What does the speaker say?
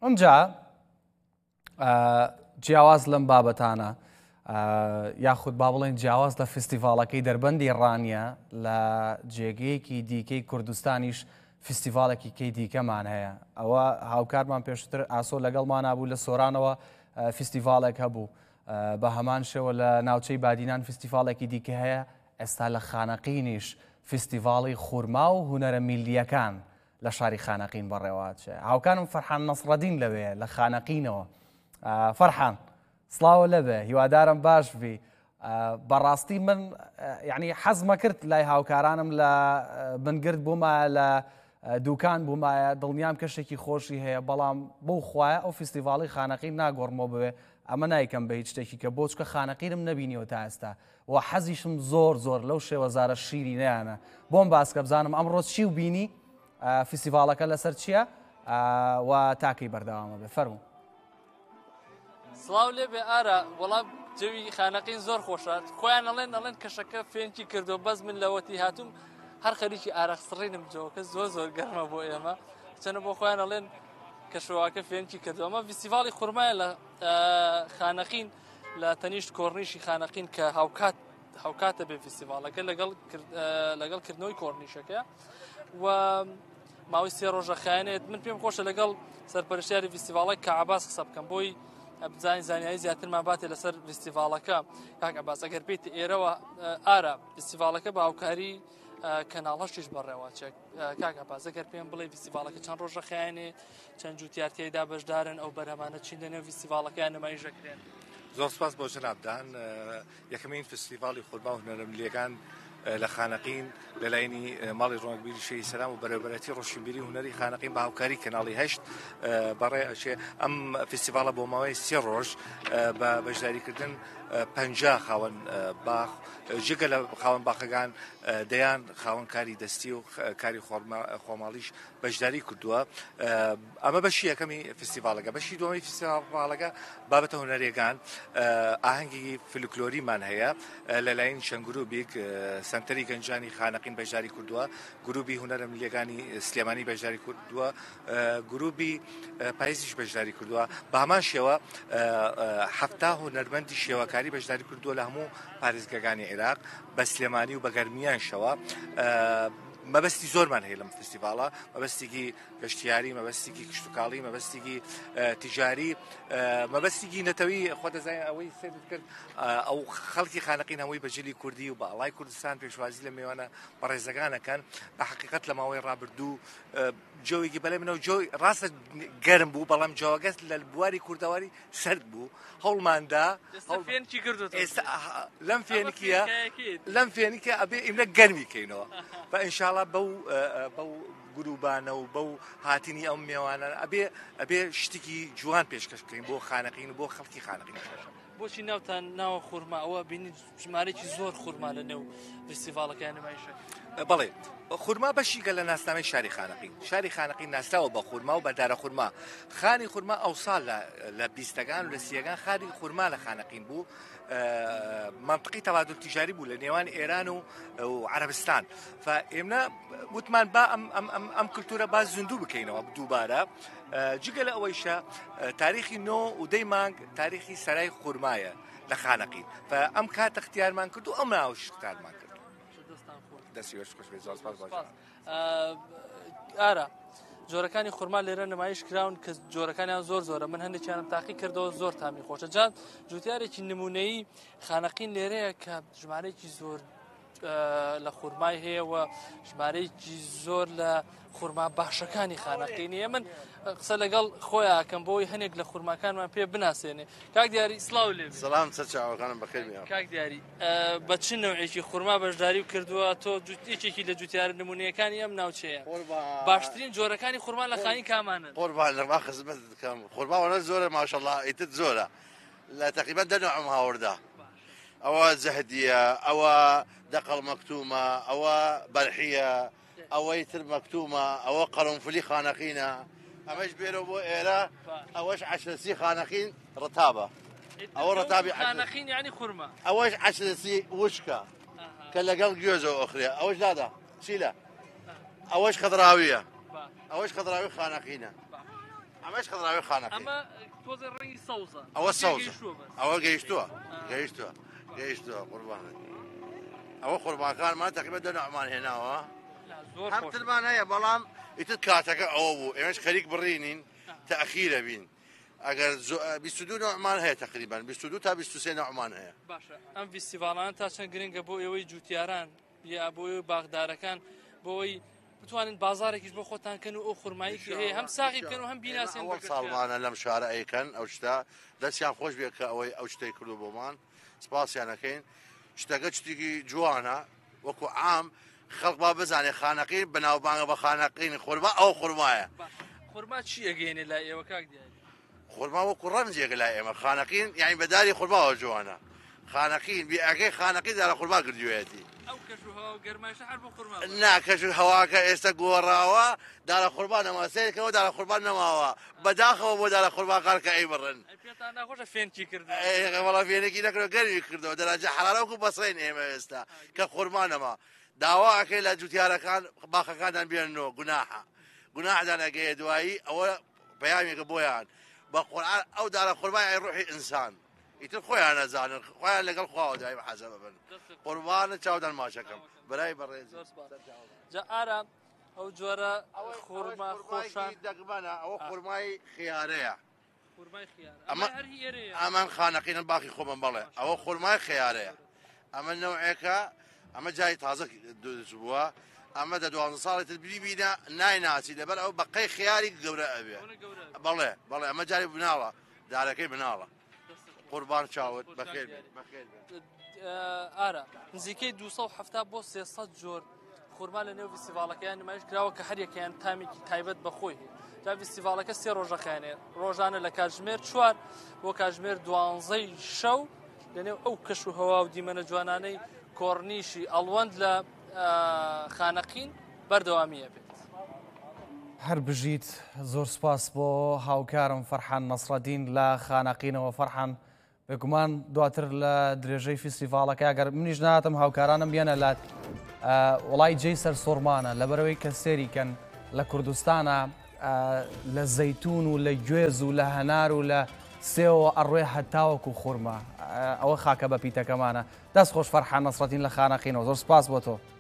ئەمجا جیاواز لەم بابەتانە یاخود با بڵێن جیاواز لە فستیڤالەکەی دەربەندی ڕانیە لە جێگەیەکی دیکەی کوردستانیش فستیڤالێکی کەی دیکەمان هەیە. ئەوە هاوکارمان پێشتر ئاسۆ لەگەڵمان نبوو لە سۆرانەوە فستیڤالێک هەبوو، بە هەمان شێوە لە ناوچەی بادینان فستیڤالێکی دیکە هەیە. ئێستا لە خانەقینیش فستیڤاڵی خورما و هونەرە میلیەکان لە شاری خانەقین بەڕێوەچێ. هاوکانم فەرحان نەسڕەدین لەوێ لە خانەقینەوە. فەرحان سڵاوە لەبێ، هیوادارم باش بی. بەڕاستی من یعنی حەزمە کرد لای هاوکارانم لە بنگرت بوومایە لە دوکان بوومایە دڵنیام کەشێکی خۆشی هەیە، بەڵام بەو خوایە ئەو فستیڤاڵی خانەقین ناگۆڕمەوە بوێ. ئەمە نایکەم بە هیچ شتێکی کە بۆچکە خانەقینم نەبینیەوە تا ئێستا و حەزیشم زۆر لەو شێوەزارە شیرینەیانە. بۆم باسکە بزانم ئەمڕۆ چی و بینی، فستیڤالەکە لەسەر چییە و تاکەی بەردەوامە بێ. فەرموو. سڵاو لێ بێ ئارە، وەڵام جەوی خانەقین زۆر خۆشە. خۆیان ئەڵێن کەشەکە فێنکی کردو، بەس من لەوەتی هاتووم هەر خەریکی ئارەخسڕینم جەوەکە زۆر گەرمە بۆ ئێمە، چەنە بۆ خۆیان ئەڵێن کەشەوەکە فێنکی کردو. ئەمە فستیڤاڵی خورمایە لە خانەقین، لە تەنیشت کۆڕنیشی خانەقین کە هاوکاتە بێ فستیڤاڵەکە لەگەڵ کردنەوەی کۆڕنیشەکە و ماوەی 3 ڕۆژە خایەنێت. من پێم خۆشە لەگەڵ سەرپەرشتیاری فستیڤاڵەکە کە عەباس قسە بکەم بۆی بزانین زانیاری زیاترمان باتێ لەسەر فستیڤاڵەکە. کاک عەباس ئەگەر بێیت ئێرەوە ئارە فستیڤاڵەکە بە هاوکاری کەناڵ هەشتیش بەڕێوەچێک. کاک عەباس ئەگەر پێم بڵێ فستیڤاڵەکە چەند ڕۆژە خایەنێ، چەند جوتیار تێیدا بەشدارن، ئەو بەرهەمانە چین لەنێو فستیڤاڵەکەیان نمایشەکرێن. زۆر سپاس بۆ جەنابدان. یەکەمین فستیڤاڵی خورما و هونەرە میلیەکان لە خانەقین لەلایەنی ماڵی ڕۆنگبیری شەهید سەلام و بەرەبەرەتی ڕۆشنبیری هونەری خانەقین بە هاوکاری کەناڵی هەشت بەڕێ ئەچێ. ئەم فستیڤاڵە بۆ ماوەی 3 ڕۆژ بە بەشداریکردن 50 خاوەن باخ، جگە لە خاوەن باخەکان دەیان خاوەن کاری دەستی و کاری خۆماڵیش بەشداری کردووە. ئەمە بەشی یەکەمی فستیڤاڵەکە. بەشی دووەمی فستیڤاڵەکە بابەتە هونەرێکان ئاهەنگی فلکلۆریمان هەیە لەلایەن چەند گروپێک. سنتەری گەنجانی خانەقین بەشداری کردووە، گروپی هونەرە میلیەکانی سلێمانی بەشداری کردووە، گروپی پاییزیش بەشداری کردووە. بە هەمان شێوە 70 هونەرمەندی شێوەکاری بەشداری کردووە لە هەموو پارێزگاکانی عێراق بە سلێمانی و بە گەرمیانشەوە. مەبەستی زۆرمان هەیە لەم فستیڤاڵە، مەبەستێکی گەشتیاری، مەبەستێکی کشتتوکاڵی، مەبەستێکی تیجاری، مەبەستێکی نەتەوەی خۆ دەزانین ئەوەی سێت کرد ئەو خەڵکی خانەقین هەمووی بەجلی کوردی و بە ئاڵای کوردستان پێشوازی لە میوانە بەڕێزەکانەکەن. بە حەقیقەت لە ماوەی ڕابردوو جۆیەکی بەلای منەوە جۆی ڕاستە گەرم بوو، بەڵام جۆگەست لە بواری کوردەواری سرد بوو. هەوڵماندا لەم فێنکە ئەبێ ئیمە گەرمی کەینەوە بە ئینشاڵڵا بەو گروبانە و بەو هاتنی ئەم میێوانە ئەبێ شتێکی جوان پێشکەش بکەین بۆ خانەقین و بۆ خەڵکی خانەقین. بۆچی ناوتان ناوە خورما؟ ئەوە بینی ژمارەی زۆر خورما لە نێو فستیڤاڵەکەیان نمایشە. بەڵێ خورما بەشیگە لە ناسنامەی شاری خانەقین. شاری خانەقین ناسراوە بە خورما و بەدارە خورما. خانی خورما ئەو ساڵ لە 20ەکان و لە 30ەکان خانی خورما لە خانەقین بوو. منطقی تەبادل تیجاری بوو لە نێوان ئێران و عەرەبستان. ئێمە وتمان با ئەم کلتورە باز زیندوو بکەینەوە دووبارە. جگە لە ئەوەیشە تاریخی 9 و 10 مانگ تاریخی سەرای خورمایە لە خانەقین. ئەم کات اختیارمان کرد و ئەم ناوش اختیارمان کرد. دەستی وەرش خۆش بێت. زۆر سپاس باشە. ئارە جۆرەکانی خورما لێرە نمایش کراون کە جۆرەکانیان زۆرە. من هەندێکیانم تاقی کردەوە، زۆر تامی خۆشە. جان جوتیارێکی نمونەیی خانەقین لێرەیە کە ژمارەیەکی زۆر لە خورمای هەیە و ژمارەیەکی زۆر لە خورما باشەکانی خانەقینیە. من قسە لەگەڵ خۆیان ئەکەم بۆی هەنێک لە خورماکانمان پێ بناسێنێ. کاک دیاری سڵاو لێ. سەلام چاوەکانم بەخێر بێ. کاک دیاری بە چ نەوعێکی خورما بەشداری کردووە؟ تۆ یەکێکی لە جوتیارە نمونەیەکانی ئەم ناوچەیە. باشترین جۆرەکانی خورما لە خانی کامانن؟ قوربان لەما خزمەت دەکەم. خورماوەنە زۆرە ماشەڵڵا، ئیتر زۆرە لە تقریبا 10 نوعم هاوردە. ئەوە زەهدیە، ئەوە دەقەڵ مەکتومە، ئەوە بەرحیە، ئەوەی تر مەکتومە، ئەوە قەرنفلی خانەقینە، ئەمەش بێرەوە بۆ ئێرە، ئەوەش عەشرەسی خانەقین ڕتابە. ئەوە ڕتابی خانەقین یعنی خورما. ئەوەش عەشرەسی وشکە کە لەگەڵ گوێزەوە ئۆخرێ. ئەوەش دادا چیلە؟ ئەوەش خەدراویە، ئەوەش خەدراوی خانەقینە. ئەمەش خەڵاوی خانەکەی ئەمە تۆزە ڕەنگی سەوزە ئەوە سەوزە ئەوە گەیشتووە قوربانە ئەوە قوربانەکانمان تقریبا دە نوعمان هێناوە هەم ترمان هەیە بەڵام ئیتر کاتەکە ئەوە بوو ئێمەش خەریک بڕینین تەخیرە بین ئەگەر 22 نوعمان هەیە تقریبا 22 تا 23 نوعمان هەیە باشە ئەم فیستیڤاڵان تا چەند گرنگە بۆ ئێوەی جوتیاران یا بۆ ئێوەی باغدارەکان بۆەوەی بتوانن بازارێکیش بۆ خۆتانکەن و ئەو خورماییکی هەیە هەم ساغی بکەن و هەم بیناسیێن ساڵمانە لەم شارە ئەیکەن ئەو شتا دەستیان خۆش بێت کە ئەوەی ئەو شتەی کردو بۆمان سپاسیانەکەین شتەکە شتێکی جوانە وەکو عام خەڵک با بزانێ خانەقین بەناوبانگە بە خانەقین خورما ئەو خورمایە خورما چی ئەگەێنێ لای ئێوە کاک دیاری خورما وەکو ڕەمزێک لای ئێمە خانەقین یعنی بەداری خورماوە جوانە خانەقین بیئەکەی خانەقی دارە خورما کردوێتی ئەو کەش و هەوا گەرمایشە هەر بۆ خورما ناکەش هەواکە ئێستا گۆڕاوە دارە خورما نەماسەیەکەوە دارە خورما نەماوە بەداخەوە بۆ دارە خورماکارکە ئەی بڕن پێتان ناخۆشە فێنکی کرد وەڵا فێنێکی نەکرۆ گەروی کردەوە دەراجە حرارەوەکو بەسڕین ئێمە ئێستا کە خورما نەما داواکەی لە جوتیارەکان باخەکانیان بێنەوە گوناحدان ئەگەیە دوایی ئەوە پەیامێکە بۆیان بە قورئان ئەو دارە خورمای ڕوحی ئینسان ئیتر خۆیان نەزانن خۆیان لەگەڵ خواوە دوای بەحەزە ببن قوربانە چاودان ماچەکەم بەلای بەڕێز جا ئارە ئەو جۆرە خورما خۆشان دەگمانە ئەوە خورمای خیارەیە خورمای خیار ئەمان خانەقینە باقی خۆمە بەڵێ ئەوە خورمای خیارەیە ئەمە نەوعێکە ئەمە جای تازە بووە ئەمە دە 12 ساڵی تر بینە نایناسی لەبەر ئەو بەقەی خیاری گەورە ئەبێ بەڵێ ئەمە جاری بناڵە دارەکەی بناڵە قوربان چاوت بەخێر ئارە نزیکەی 270 بۆ 300 جۆر خورما لە نێو فیستیڤاڵەکەیان نمایش کراوە کە هەریەکەیان تامێکی تایبەت بەخۆی جا فیستیڤاڵەکە 3 ڕۆژەکانێ ڕۆژانە لە کاتژمێر 4 بۆ کاتژمێر 12 شەو لەنێو ئەو کەش و هەوا و دیمەنە جوانانەی کۆڕنیشی ئەڵوەند لە خانەقین بەردەوامیە بێت هەر بژیت زۆر سپاس بۆ هاوکارم فەرحان نەسڕەدین لە خانەقینەوە فەرحان بێگومان دواتر لە درێژەی فیستیڤاڵەکە ئەگەر منیش نهاتم هاوکارانم بێنە لە وڵای جەیسەر سۆرمانە لەبەرەوەی کە سێریکەن لە کوردستانە لە زەیتون و لە گوێز و لە هەنار و لە سێوە ئەڕوێ هەتاوەکو خورما ئەوە خاکە بە پیتەکەمانە دەست خۆش فەرحان نەسڕەدین لە خانەقینەوە زۆر سپاس بۆ تۆ